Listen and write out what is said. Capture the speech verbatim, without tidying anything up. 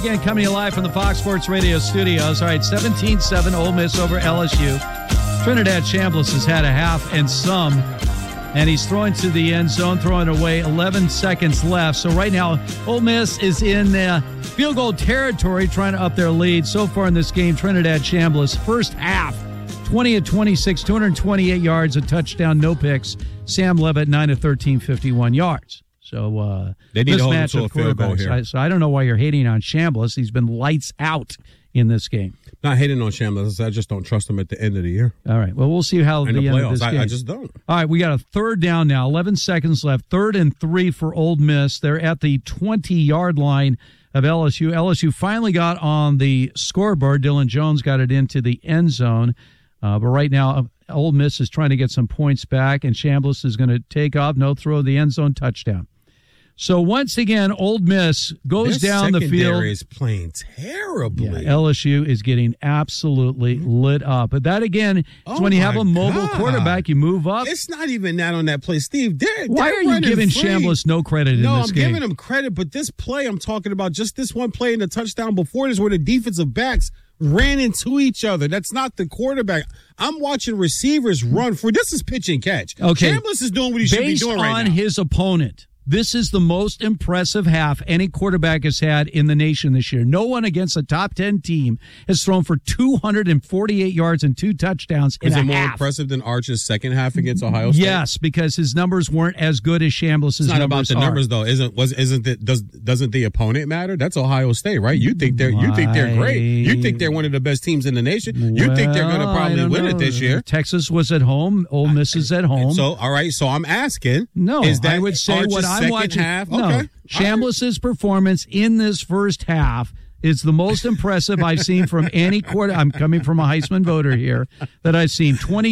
Again, coming to you live from the Fox Sports Radio studios. All right, seventeen seven Ole Miss over L S U. Trinidad Chambliss has had a half and some, and he's throwing to the end zone, throwing away eleven seconds left. So right now, Ole Miss is in uh, field goal territory, trying to up their lead. So far in this game, Trinidad Chambliss, first half, twenty of twenty-six, two hundred twenty-eight yards, a touchdown, no picks. Sam Levitt, nine of thirteen, fifty-one yards. So uh, they need to hold match to a field goal here. I, so I don't know why you're hating on Chambliss. He's been lights out in this game. Not hating on Chambliss. I just don't trust him at the end of the year. All right. Well, we'll see how in the, the end playoffs. of this I, game. I just don't. All right. We got a third down now. eleven seconds left. Third and three for Ole Miss. They're at the twenty-yard line of L S U. L S U finally got on the scoreboard. Dylan Jones got it into the end zone. Uh, but right now, Ole Miss is trying to get some points back, and Chambliss is going to take off. No throw, the end zone touchdown. So once again, Ole Miss goes Their down the field. Secondary is playing terribly. Yeah, L S U is getting absolutely lit up. But that, again, is Oh when you have my a mobile God. quarterback, you move up. It's not even that on that play, Steve. They're, Why they're are you running giving free. Chambliss no credit in No, this I'm game? giving him credit, but this play I'm talking about, just this one play in the touchdown before this, where the defensive backs ran into each other. That's not the quarterback. I'm watching receivers run for. This is pitch and catch. Okay. Chambliss is doing what he should be Based doing right on now. his opponent, this is the most impressive half any quarterback has had in the nation this year. No one against a top ten team has thrown for two hundred forty-eight yards and two touchdowns in Is a it more half. impressive than Arch's second half against Ohio State? Yes, because his numbers weren't as good as Chambliss's It's not about numbers the are. numbers though. Isn't was isn't it does doesn't the opponent matter? That's Ohio State, right? You think they're you think they're great. You think they're one of the best teams in the nation. You think they're going to Well, I probably don't win know. it this year. Texas was at home. Ole Miss is at home. So all right, so I'm asking. No, is that I would say Arch's what I'm second watching. half? No, Okay. Chambliss's performance in this first half is the most impressive I've seen from any quarter. I'm coming from a Heisman voter here that I've seen. twenty